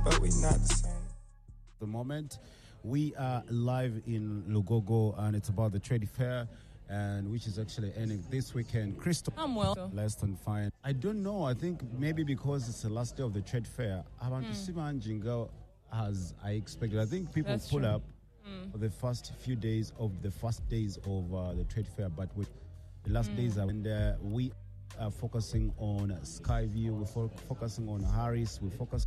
but we not the same. The moment we are live in Lugogo, and it's about the trade fair, and which is actually ending this weekend. Crystal, I'm well. Less than fine. I don't know. I think maybe because it's the last day of the trade fair, I want to see Jingle as I expected. I think people That's pull true. up for the first few days of the first days of the trade fair, but with the last days, and we are focusing on Skyview. We're focusing on Harris. We're focusing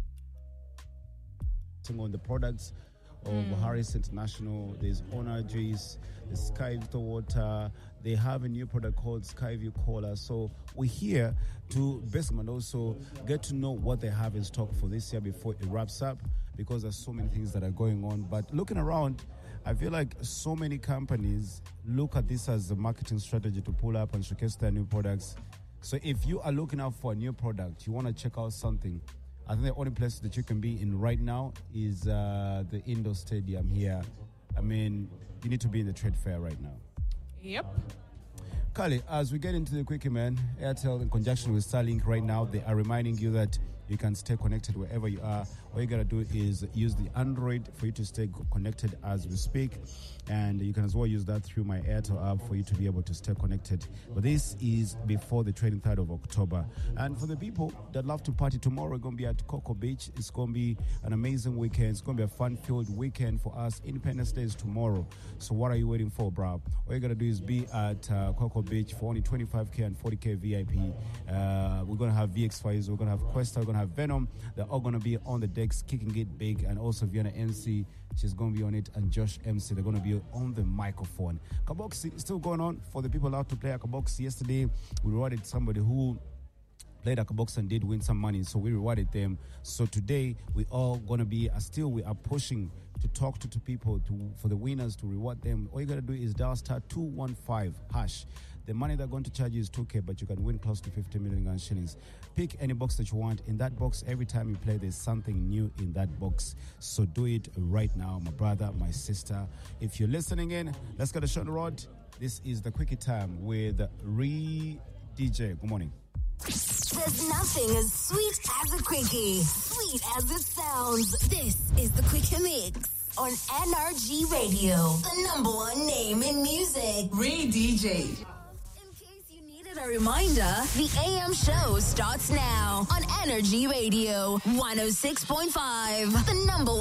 on the products of Harris International. There's Honor Juice, the Skyview Water. They have a new product called Skyview Cola. So we're here to basically and also get to know what they have in stock for this year before it wraps up, because there's so many things that are going on. But looking around, I feel like so many companies look at this as a marketing strategy to pull up and showcase their new products. So if you are looking out for a new product, you want to check out something, I think the only place that you can be in right now is the Indoor Stadium here. I mean, you need to be in the trade fair right now. Yep. Kali, as we get into the quickie, man, Airtel in conjunction with Starlink right now, they are reminding you that you can stay connected wherever you are. All you gotta do is use the Android for you to stay connected as we speak, and you can as well use that through my Airtel app for you to be able to stay connected. But this is before the 23rd of October. And for the people that love to party, tomorrow we're going to be at Coco Beach. It's going to be an amazing weekend. It's going to be a fun-filled weekend for us. Independence Day is tomorrow. So what are you waiting for, bro? All you got to do is be at Coco Beach for only 25K and 40K VIP. We're going to have VX Files. We're going to have Questa. We're going to have Venom. They're all going to be on the decks, kicking it big. And also Vienna MC, she's going to be on it. And Josh MC, they're going to be on the microphone. Kaboxi is still going on for the people out to play Kaboxi. Yesterday, we rewarded somebody who played Akabox and did win some money, so we rewarded them. So today, we all going to be, we are pushing to talk to people for the winners to reward them. All you got to do is dial star 215 hash. The money they're going to charge you is 2K, but you can win close to 50 million Ghana shillings. Pick any box that you want. In that box, every time you play, there's something new in that box. So do it right now, my brother, my sister. If you're listening in, let's get a show on the road. This is the Quickie Time with DJ. Good morning. There's nothing as sweet as a quickie. Sweet as it sounds. This is the Quickie Mix on NRG Radio. The number one name in music. DJ. In case you needed a reminder, the AM show starts now on NRG Radio 106.5. The number one